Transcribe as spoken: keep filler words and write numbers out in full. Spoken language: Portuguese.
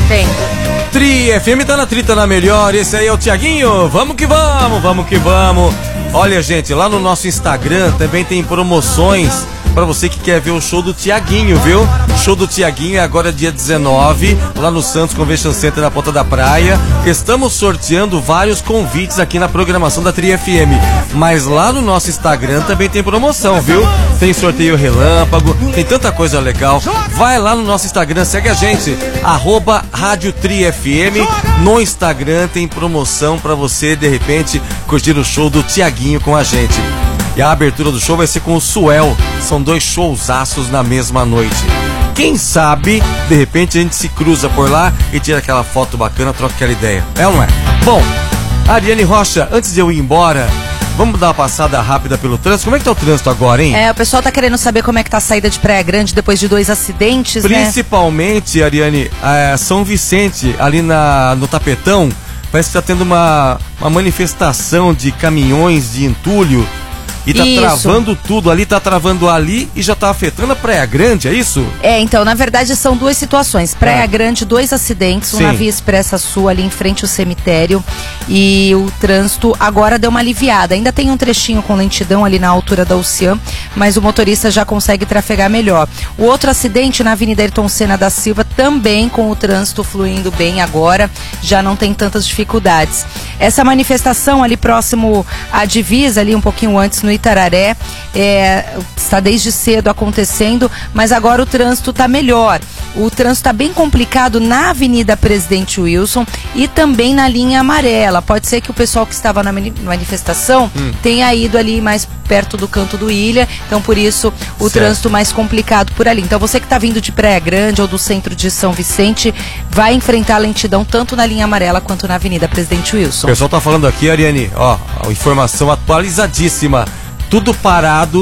Tem. Tri F M tá na Tri, tá na melhor. Esse aí é o Tiaguinho. Vamos que vamos, vamos que vamos. Olha, gente, lá no nosso Instagram também tem promoções pra você que quer ver o show do Tiaguinho, viu? O show do Tiaguinho é agora dia dezenove, lá no Santos Convention Center, na Ponta da Praia. Estamos sorteando vários convites aqui na programação da Tri F M. Mas lá no nosso Instagram também tem promoção, viu? Tem sorteio relâmpago, tem tanta coisa legal. Vai lá no nosso Instagram, segue a gente, arroba Rádio Tri F M. No Instagram tem promoção pra você, de repente, curtir o show do Tiaguinho com a gente. E a abertura do show vai ser com o Suel. São dois showzaços na mesma noite. Quem sabe, de repente, a gente se cruza por lá e tira aquela foto bacana, troca aquela ideia. É ou não é? Bom, Ariane Rocha, antes de eu ir embora, vamos dar uma passada rápida pelo trânsito. Como é que tá o trânsito agora, hein? É, o pessoal tá querendo saber como é que tá a saída de Praia Grande depois de dois acidentes, Principalmente, né? Ariane, é, São Vicente, ali na, no Tapetão, parece que tá tendo uma, uma manifestação de caminhões de entulho. E tá isso. travando tudo ali, tá travando ali e já tá afetando a Praia Grande, é isso? É, então, na verdade são duas situações. Praia é. Grande, dois acidentes, um Sim. na Via Expressa Sul, ali em frente ao cemitério. E o trânsito agora deu uma aliviada. Ainda tem um trechinho com lentidão ali na altura da Ocean, mas o motorista já consegue trafegar melhor. O outro acidente na Avenida Ayrton Senna da Silva, também com o trânsito fluindo bem agora, já não tem tantas dificuldades. Essa manifestação ali próximo à divisa, ali um pouquinho antes no Itararé, é, está desde cedo acontecendo, mas agora o trânsito está melhor. O trânsito está bem complicado na Avenida Presidente Wilson e também na linha amarela. Pode ser que o pessoal que estava na manifestação hum. tenha ido ali mais perto do canto do Ilha, então por isso o certo. trânsito mais complicado por ali. Então você que está vindo de Praia Grande ou do centro de São Vicente, vai enfrentar a lentidão tanto na linha amarela quanto na Avenida Presidente Wilson. O pessoal tá falando aqui, Ariane, ó, informação atualizadíssima. Tudo parado